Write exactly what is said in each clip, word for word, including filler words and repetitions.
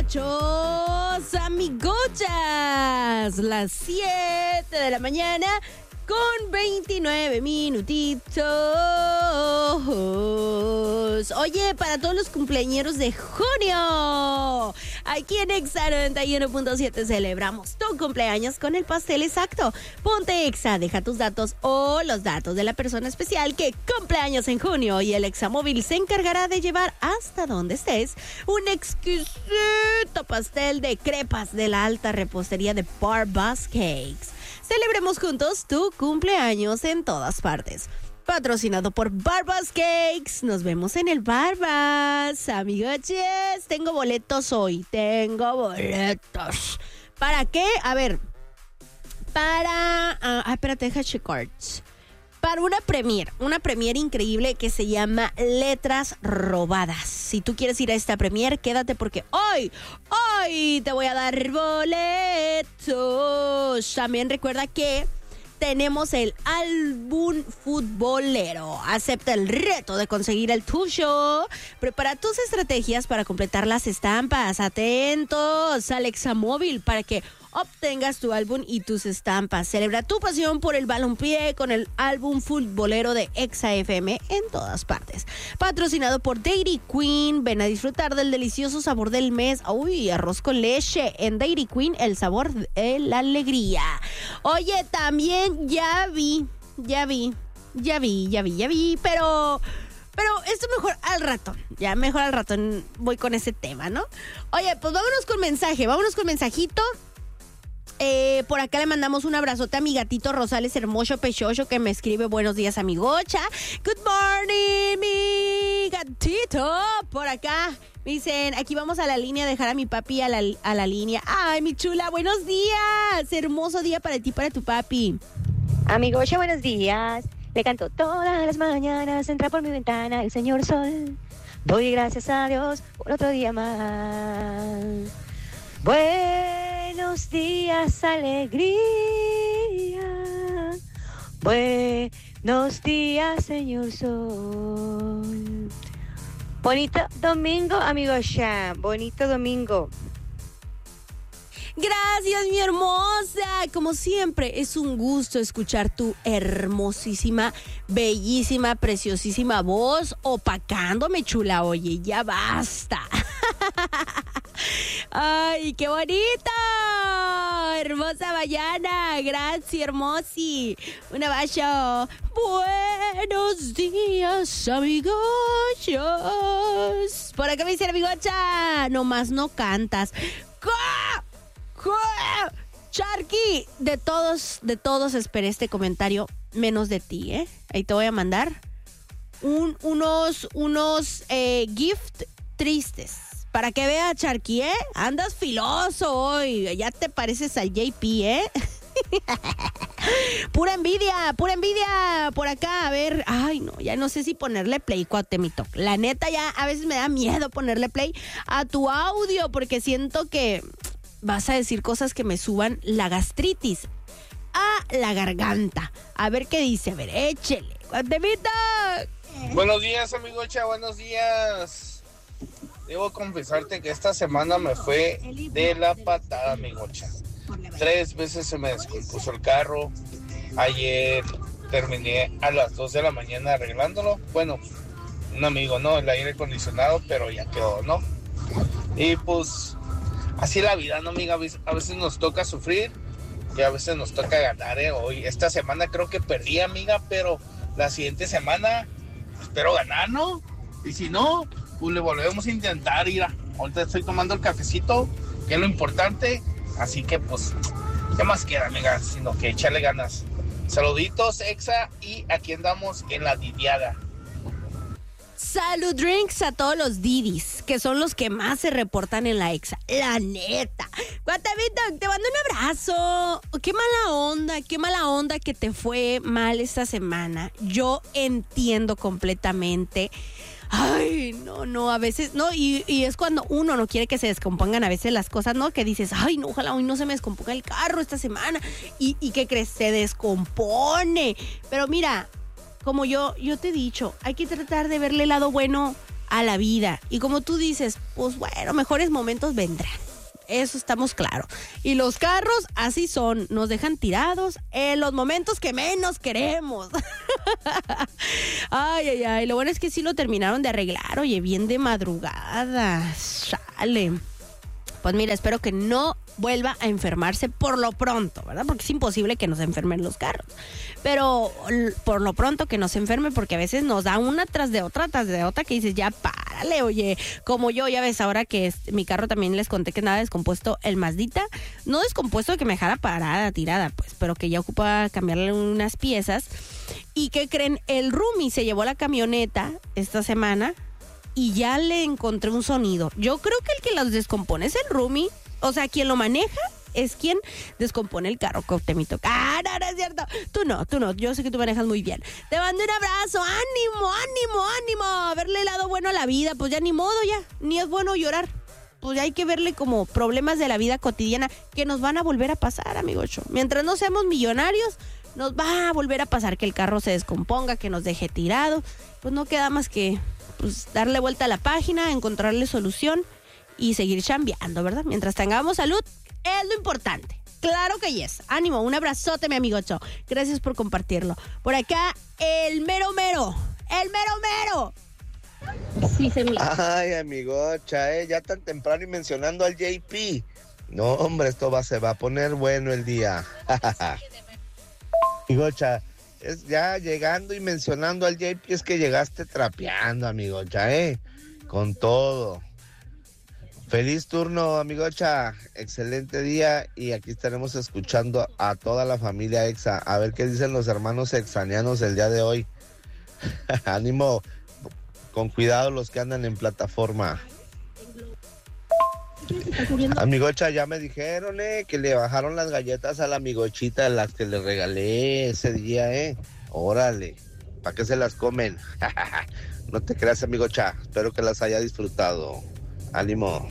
muchachos, amigochas. Las siete de la mañana con veintinueve minutitos. Oye, para todos los cumpleañeros de junio, aquí en Exa noventa y uno punto siete celebramos tu cumpleaños con el pastel exacto. Ponte Exa, deja tus datos o los datos de la persona especial que cumpleaños en junio y el Exa móvil se encargará de llevar hasta donde estés un exquisito pastel de crepas de la alta repostería de Barbas Cakes. Celebremos juntos tu cumpleaños en todas partes. Patrocinado por Barbas Cakes. Nos vemos en el Barbas. Amigoches, tengo boletos hoy. Tengo boletos. ¿Para qué? A ver. Para... Uh, ah, espérate, deja checar. Para una premiere, una premiere increíble que se llama Letras Robadas. Si tú quieres ir a esta premiere, quédate porque hoy, hoy te voy a dar boletos. También recuerda que tenemos el álbum futbolero. Acepta el reto de conseguir el tuyo. Prepara tus estrategias para completar las estampas. Atentos al Exa móvil para que obtengas tu álbum y tus estampas. Celebra tu pasión por el balompié con el álbum futbolero de Exa F M en todas partes. Patrocinado por Dairy Queen. Ven a disfrutar del delicioso sabor del mes. Uy, arroz con leche. En Dairy Queen, el sabor de la alegría. Oye, también ya vi, ya vi, ya vi, ya vi, ya vi, pero... Pero esto mejor al rato, ya mejor al rato voy con ese tema, ¿no? Oye, pues vámonos con mensaje, vámonos con mensajito. Eh, por acá le mandamos un abrazote a mi gatito Rosales Hermoso Pechocho que me escribe buenos días amigocha. Good morning, mi gatito. Por acá me dicen, aquí vamos a la línea a dejar a mi papi a la, a la línea. Ay, mi chula, buenos días. Hermoso día para ti, para tu papi. Amigocha, buenos días. Le canto todas las mañanas, entra por mi ventana el señor sol. Doy gracias a Dios por otro día más. Buenos días, alegría. Buenos días, señor sol. Bonito domingo, amigocha. Bonito domingo. Gracias, mi hermosa. Como siempre, es un gusto escuchar tu hermosísima, bellísima, preciosísima voz opacándome, chula. Oye, ya basta. ¡Ay, qué bonito! Hermosa mañana. Gracias, hermosi. Un abrazo. Buenos días, amigos. Por acá me dice la amigocha. Nomás no cantas. ¡Ca! Charqui, de todos, de todos esperé este comentario, menos de ti, ¿eh? Ahí te voy a mandar un, unos, unos eh, gift tristes. Para que vea, Charqui, ¿eh? Andas filoso hoy. Ya te pareces al J P, ¿eh? Pura envidia, pura envidia. Por acá, a ver. Ay, no, ya no sé si ponerle play, Cuauhtémoc. La neta, ya a veces me da miedo ponerle play a tu audio porque siento que vas a decir cosas que me suban la gastritis a la garganta. A ver qué dice, a ver, échele. Cuauhtémoc. Buenos días, amigocha, buenos días. Debo confesarte que esta semana me fue de la patada, amigocha. Tres veces se me descompuso el carro. Ayer terminé a las dos de la mañana arreglándolo. Bueno, un amigo, ¿no? El aire acondicionado, pero ya quedó, ¿no? Y pues... así la vida, ¿no, amiga? A veces nos toca sufrir y a veces nos toca ganar, ¿eh? Hoy, esta semana creo que perdí, amiga, pero la siguiente semana espero ganar, ¿no? Y si no, pues le volvemos a intentar ir a... Ahorita estoy tomando el cafecito, que es lo importante. Así que, pues, ¿qué más queda, amiga? Sino que echarle ganas. Saluditos, Exa, y aquí andamos en la didiada. Salud drinks a todos los didis, que son los que más se reportan en la Exa. La neta. Cuauhtémoc, te mando un abrazo. Qué mala onda, qué mala onda que te fue mal esta semana. Yo entiendo completamente. Ay, no, no, a veces, no, y, y es cuando uno no quiere que se descompongan a veces las cosas, ¿no? Que dices, ay, no, ojalá hoy no se me descomponga el carro esta semana. Y, y ¿qué crees? Se descompone. Pero mira, como yo, yo te he dicho, hay que tratar de verle el lado bueno a la vida. Y como tú dices, pues bueno, mejores momentos vendrán. Eso estamos claros. Y los carros así son, nos dejan tirados en los momentos que menos queremos. Ay, ay, ay. Lo bueno es que sí lo terminaron de arreglar, oye, bien de madrugada. Chale. Pues mira, espero que no vuelva a enfermarse por lo pronto, ¿verdad? Porque es imposible que nos enfermen los carros. Pero por lo pronto que no se enferme, porque a veces nos da una tras de otra, tras de otra, que dices, ya párale, oye. Como yo, ya ves, ahora que es, mi carro también les conté que nada descompuesto, el Mazdita. No descompuesto de que me dejara parada, tirada, pues, pero que ya ocupa cambiarle unas piezas. ¿Y qué creen? El roomie se llevó la camioneta esta semana y ya le encontré un sonido. Yo creo que el que los descompone es el roomie. O sea, quien lo maneja es quien descompone el carro. Coctemito. Ah, no, no es cierto. Tú no, tú no. Yo sé que tú manejas muy bien. Te mando un abrazo. ¡Ánimo, ánimo, ánimo! A verle el lado bueno a la vida. Pues ya ni modo, ya. Ni es bueno llorar. Pues ya hay que verle como problemas de la vida cotidiana que nos van a volver a pasar, amigocho. Mientras no seamos millonarios, nos va a volver a pasar que el carro se descomponga, que nos deje tirado. Pues no queda más que pues, darle vuelta a la página, encontrarle solución y seguir chambeando, ¿verdad? Mientras tengamos salud, es lo importante. Claro que yes. Ánimo, un abrazote, mi amigocho. Gracias por compartirlo. Por acá, el mero mero. El mero mero. Sí, se me... Ay, amigocha, ¿eh? Ya tan temprano y mencionando al J P. No, hombre, esto va, se va a poner bueno el día. Amigocha, es ya llegando y mencionando al J P, es que llegaste trapeando, amigocha, ¿eh? Con todo. Feliz turno, amigocha. Excelente día y aquí estaremos escuchando a toda la familia Exa. A ver qué dicen los hermanos exanianos el día de hoy. Ánimo, con cuidado los que andan en plataforma. Amigocha, ya me dijeron, eh, que le bajaron las galletas a la amigochita, las que le regalé ese día, eh. Órale, ¿para qué se las comen? No te creas, amigocha. Espero que las haya disfrutado. Ánimo.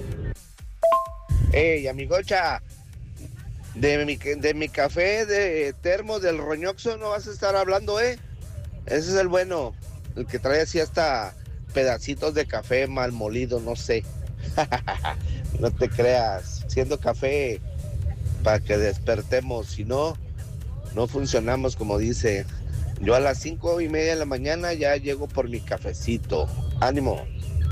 Ey, amigocha, de mi, de mi café de termo del Roñoxo no vas a estar hablando, ¿eh? Ese es el bueno, el que trae así hasta pedacitos de café mal molido, no sé. No te creas, siendo café para que despertemos, si no, no funcionamos como dice. Yo a las cinco y media de la mañana ya llego por mi cafecito. Ánimo.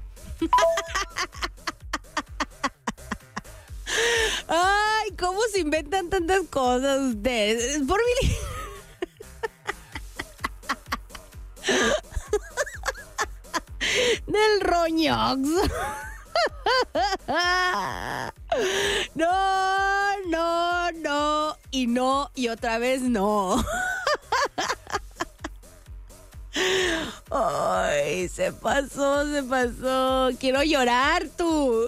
Ay, ¿cómo se inventan tantas cosas ustedes? Por mi... Del Roñox. No, no, no. Y no, y otra vez no. Ay, se pasó, se pasó. Quiero llorar, tú.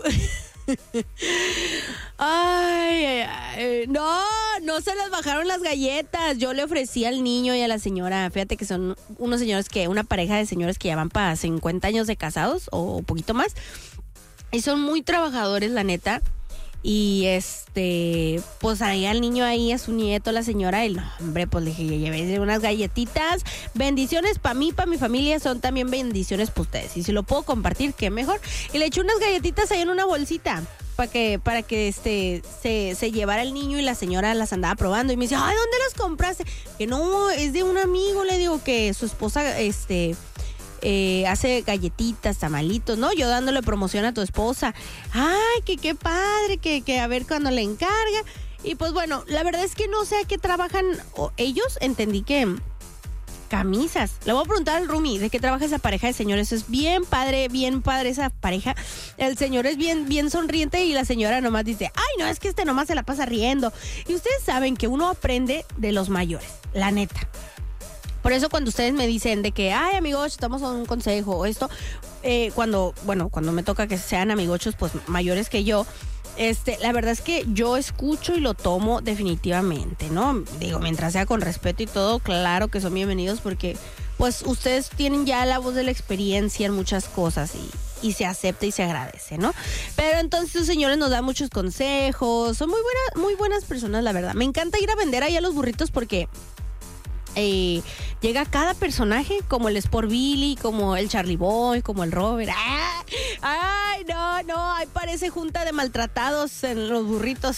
Ay, ay, ay, no, no se les bajaron las galletas. Yo le ofrecí al niño y a la señora, fíjate que son unos señores que, una pareja de señores que ya van para cincuenta años de casados o un poquito más. Y son muy trabajadores, la neta. Y este, pues ahí al niño ahí, a su nieto, la señora, el hombre, pues le dije, llevé unas galletitas. Bendiciones para mí, para mi familia, son también bendiciones para ustedes. Y si lo puedo compartir, qué mejor. Y le eché unas galletitas ahí en una bolsita para que, para que este se, se llevara el niño y la señora las andaba probando. Y me dice, ay, ¿dónde las compraste? Que no, es de un amigo, le digo, que su esposa, este... Eh, hace galletitas, tamalitos, ¿no? Yo dándole promoción a tu esposa. Ay, que qué padre, que, que a ver cuándo le encarga. Y pues bueno, la verdad es que no sé a qué trabajan o ellos. Entendí que camisas. Le voy a preguntar al Rumi de qué trabaja esa pareja de señores. Es bien padre, bien padre esa pareja. El señor es bien, bien sonriente y la señora nomás dice, ay, no, es que este nomás se la pasa riendo. Y ustedes saben que uno aprende de los mayores, la neta. Por eso cuando ustedes me dicen de que, ay, amigos, estamos en un consejo o esto, eh, cuando, bueno, cuando me toca que sean amigochos, pues mayores que yo, este, la verdad es que yo escucho y lo tomo definitivamente, ¿no? Digo, mientras sea con respeto y todo, claro que son bienvenidos porque, pues, ustedes tienen ya la voz de la experiencia en muchas cosas y, y se acepta y se agradece, ¿no? Pero entonces los señores nos dan muchos consejos, son muy buenas, muy buenas personas, la verdad. Me encanta ir a vender ahí a los burritos porque... Eh, llega cada personaje, como el Sport Billy, como el Charlie Boy, como el Robert. ¡Ah! ¡Ay, no, no! Ahí parece junta de maltratados en los burritos.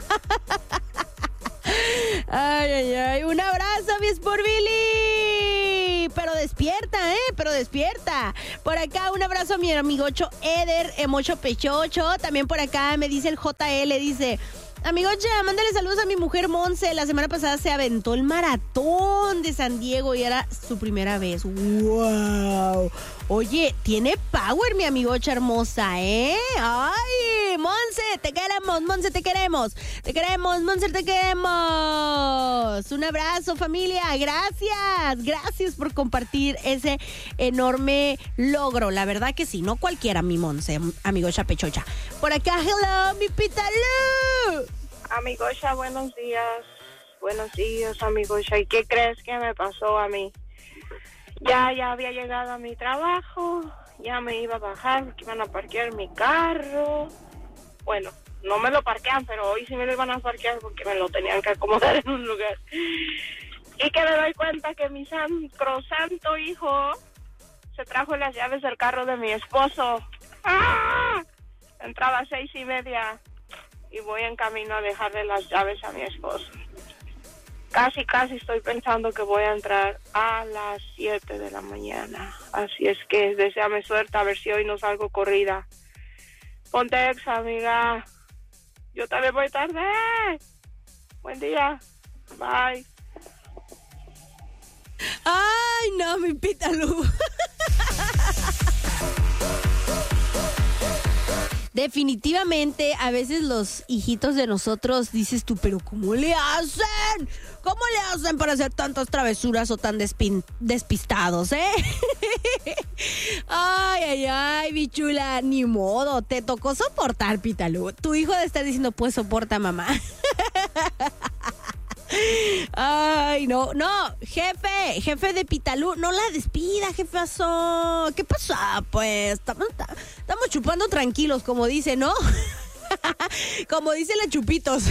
Ay, ay, ay. Un abrazo, mi Sport Billy. Pero despierta, ¿eh? Pero despierta. Por acá, un abrazo a mi amigocho Eder, Emocho Pechocho. También por acá me dice el J L, dice... Amigocha, mándale saludos a mi mujer Monse. La semana pasada se aventó el maratón de San Diego y era su primera vez. ¡Wow! Oye, tiene power, mi amigocha hermosa, ¿eh? ¡Ay! Monse, te queremos, Monse, te queremos. Te queremos, Monse, te queremos. Un abrazo, familia. Gracias. Gracias por compartir ese enorme logro. La verdad que sí, no cualquiera, mi Monse, amigocha Pechocha. Por acá, hello, mi Pitalú. Amigocha, buenos días. Buenos días, amigocha. ¿Y qué crees que me pasó a mí? Ya, ya había llegado a mi trabajo, ya me iba a bajar porque iban a parquear mi carro. Bueno, no me lo parquean, pero hoy sí me lo iban a parquear porque me lo tenían que acomodar en un lugar. Y que me doy cuenta que mi sacrosanto hijo se trajo las llaves del carro de mi esposo. ¡Ah! Entraba a seis y media y voy en camino a dejarle las llaves a mi esposo. Casi, casi estoy pensando que voy a entrar a las siete de la mañana. Así es que deséame suerte, a ver si hoy no salgo corrida. Ponte ex, amiga. Yo también voy tarde. Buen día. Bye. Ay, no, mi Pitalú. Definitivamente, a veces los hijitos de nosotros dices tú, pero ¿cómo le hacen? ¿Cómo le hacen para hacer tantas travesuras o tan despin- despistados, eh? Ay, ay, ay, bichula, ni modo, te tocó soportar, Pitalú. Tu hijo debe estar diciendo, pues soporta, mamá. Ay, no, no, jefe, jefe de Pitalú, no la despida, jefazo. ¿Qué pasa? Pues estamos, estamos chupando tranquilos, como dice, ¿no? Como dice la Chupitos.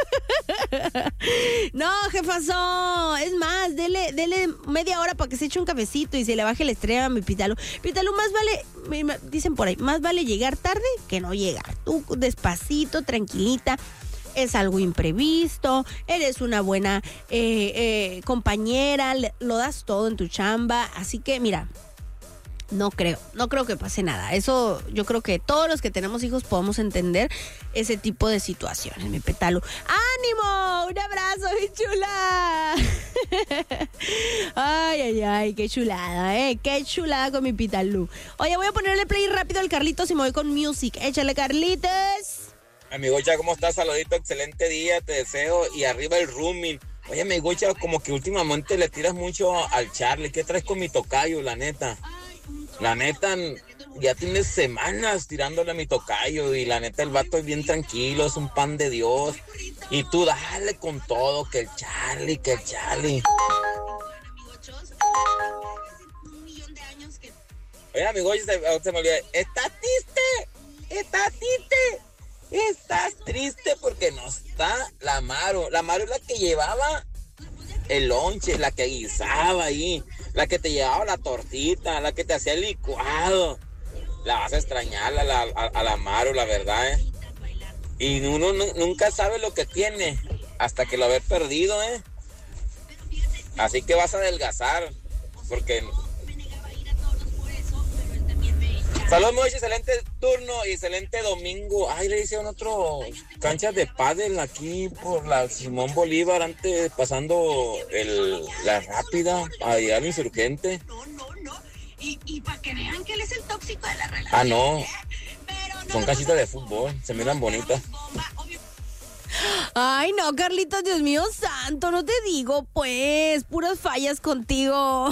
No, jefazo, es más, dele, dele media hora para que se eche un cafecito y se le baje el estrés a mi Pitalú. Pitalú, más vale, dicen por ahí, más vale llegar tarde que no llegar. Tú despacito, tranquilita. Es algo imprevisto, eres una buena eh, eh, compañera, le, lo das todo en tu chamba, así que mira, no creo, no creo que pase nada. Eso yo creo que todos los que tenemos hijos podemos entender ese tipo de situaciones, mi Pitalú. ¡Ánimo! ¡Un abrazo, mi chula! Ay, ay, ay, qué chulada, ¿eh? Qué chulada con mi Pitalú. Oye, voy a ponerle play rápido al Carlitos y me voy con music. Échale, Carlitos. Amigocha, ¿cómo estás? Saludito, excelente día, te deseo. Y arriba el rooming. Oye, amigocha, como que últimamente le tiras mucho al Charlie. ¿Qué traes con mi tocayo, la neta? La neta, ya tienes semanas tirándole a mi tocayo. Y la neta, el vato es bien tranquilo, es un pan de Dios. Y tú dale con todo, que el Charlie, que el Charlie. Oye, amigocha, se, se me olvidó. ¿Estás triste? ¿Estás triste? Estás triste porque no está la Maru. La Maru es la que llevaba el lonche, la que guisaba ahí, la que te llevaba la tortita, la que te hacía el licuado. La vas a extrañar a la, a, a la Maru, la verdad, ¿eh? Y uno n- nunca sabe lo que tiene hasta que lo ve perdido, ¿eh? Así que vas a adelgazar porque... Saludos, muy excelente turno y excelente domingo. Ay, le hicieron otro canchas de pádel aquí por la Simón Bolívar, antes pasando el, la rápida, allá al Insurgente. No, no, no. Y, y para que vean que él es el tóxico de la relación. Ah, no. Pero no Son canchitas de fútbol, se miran bonitas. Ay, no, Carlitos, Dios mío santo, no te digo, pues, puras fallas contigo.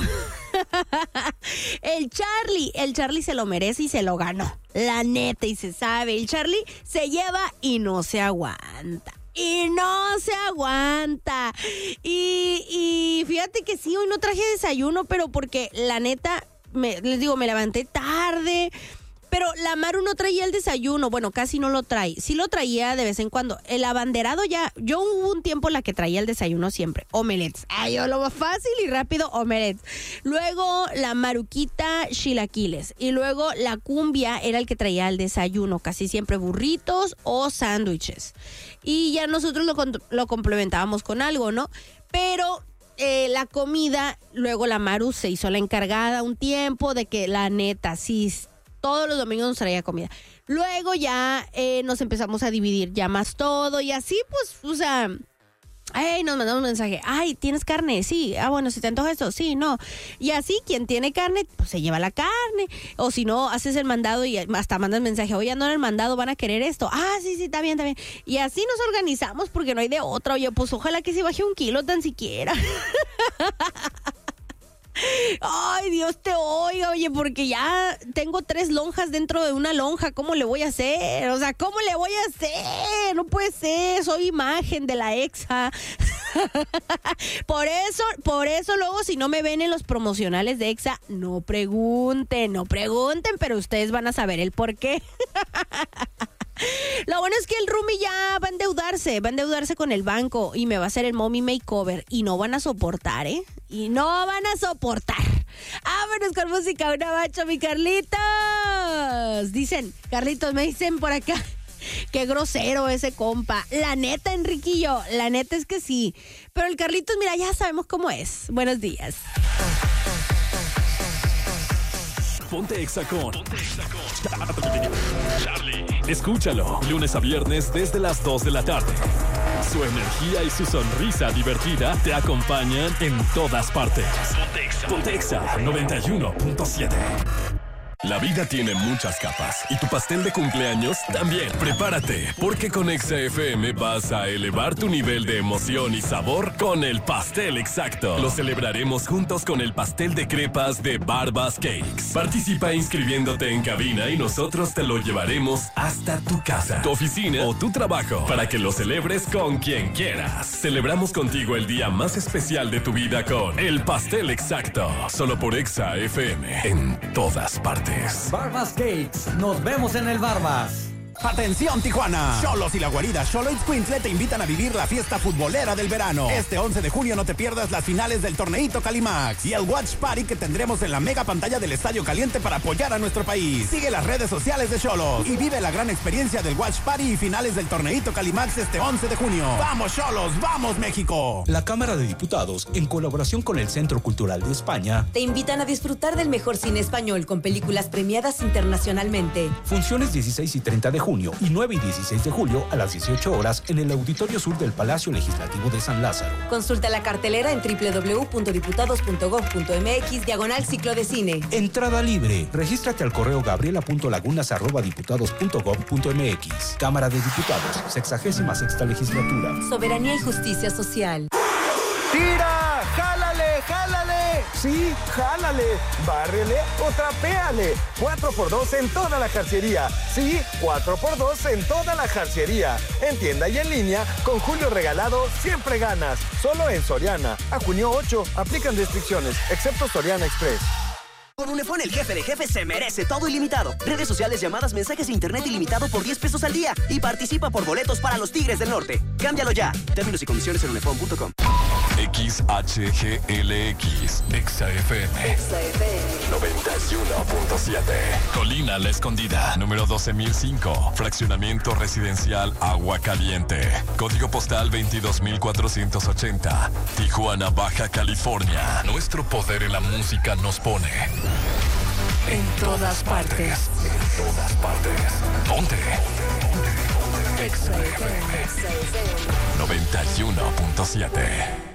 El Charlie, el Charlie se lo merece y se lo ganó, la neta, y se sabe, el Charlie se lleva y no se aguanta. Y no se aguanta. Y, y fíjate que sí, hoy no traje desayuno, pero porque la neta, me, les digo, me levanté tarde. Pero la Maru no traía el desayuno, bueno, casi no lo trae. Sí lo traía de vez en cuando. El abanderado ya, yo hubo un tiempo en la que traía el desayuno siempre. Omelets. Ay, yo lo más fácil y rápido, omelets. Luego la Maruquita, chilaquiles. Y luego la Cumbia era el que traía el desayuno, casi siempre burritos o sándwiches. Y ya nosotros lo, lo complementábamos con algo, ¿no? Pero eh, la comida, luego la Maru se hizo la encargada un tiempo de que la neta, sí, todos los domingos nos traía comida. Luego ya eh, nos empezamos a dividir ya más todo y así pues, o sea, ay, nos mandamos un mensaje, ay, ¿tienes carne? Sí, ah, bueno, si te antoja esto, sí, no. Y así, quien tiene carne, pues se lleva la carne. O si no, haces el mandado y hasta mandas mensaje, oye, no en el mandado, van a querer esto. Ah, sí, sí, está bien, está bien. Y así nos organizamos porque no hay de otra. Oye, pues ojalá que se baje un kilo tan siquiera. Ay, Dios te oiga, oye, porque ya tengo tres lonjas dentro de una lonja, ¿cómo le voy a hacer? O sea, ¿cómo le voy a hacer? No puede ser, soy imagen de la Exa. Por eso, por eso luego si no me ven en los promocionales de Exa, no pregunten, no pregunten, pero ustedes van a saber el por qué. Lo bueno es que el roomie ya va a endeudarse, va a endeudarse con el banco y me va a hacer el mommy makeover y no van a soportar, ¿eh? Y no van a soportar. Vámonos con música, una bacha, mi Carlitos. Dicen, Carlitos, me dicen por acá, qué grosero ese compa. La neta, Enriquillo, la neta es que sí. Pero el Carlitos, mira, ya sabemos cómo es. Buenos días. Ponte Exa con Charlie. Escúchalo, lunes a viernes desde las dos de la tarde. Su energía y su sonrisa divertida te acompañan en todas partes. Ponte Exa. Ponte Exa noventa y uno punto siete. La vida tiene muchas capas y tu pastel de cumpleaños también. Prepárate, porque con Exa F M vas a elevar tu nivel de emoción y sabor con el pastel exacto. Lo celebraremos juntos con el pastel de crepas de Barbas Cakes. Participa inscribiéndote en cabina y nosotros te lo llevaremos hasta tu casa, tu oficina o tu trabajo para que lo celebres con quien quieras. Celebramos contigo el día más especial de tu vida con el pastel exacto. Solo por Exa F M en todas partes. Barbas Cakes, nos vemos en el Barbas. ¡Atención, Tijuana! Xolos y la guarida Xolo Ixcuintle te invitan a vivir la fiesta futbolera del verano. Este once de junio no te pierdas las finales del torneito Calimax y el Watch Party que tendremos en la mega pantalla del Estadio Caliente para apoyar a nuestro país. Sigue las redes sociales de Xolos y vive la gran experiencia del Watch Party y finales del torneito Calimax este once de junio. ¡Vamos, Xolos! ¡Vamos, México! La Cámara de Diputados, en colaboración con el Centro Cultural de España, te invitan a disfrutar del mejor cine español con películas premiadas internacionalmente. Funciones dieciséis y treinta de junio y nueve y dieciséis de julio a las dieciocho horas en el Auditorio Sur del Palacio Legislativo de San Lázaro. Consulta la cartelera en doble u doble u doble u punto diputados punto gob punto eme equis diagonal ciclo de cine. Entrada libre. Regístrate al correo gabriela punto lagunas arroba diputados punto gob punto eme equis. Cámara de Diputados, sexagésima sexta legislatura. Soberanía y justicia social. ¡Tira! ¡Jálale! ¡Jálale! Sí, jálale, bárrele o trapéale. cuatro por dos en toda la jarciería. Sí, cuatro por dos en toda la jarciería. En tienda y en línea, con Julio Regalado siempre ganas. Solo en Soriana. A junio ocho, aplican restricciones, excepto Soriana Express. Con Unifón, el jefe de jefes se merece todo ilimitado. Redes sociales, llamadas, mensajes e internet ilimitado por diez pesos al día. Y participa por boletos para los Tigres del Norte. Cámbialo ya. Términos y condiciones en unifón punto com. X H G L X, Exa F M. Exa F M. noventa y uno punto siete. Colina La Escondida, número doce mil cinco. Fraccionamiento residencial Agua Caliente. Código postal veintidós mil cuatrocientos ochenta. Tijuana, Baja California. Nuestro poder en la música nos pone en todas partes. En todas partes. Ponte. Exa F M noventa y uno punto siete.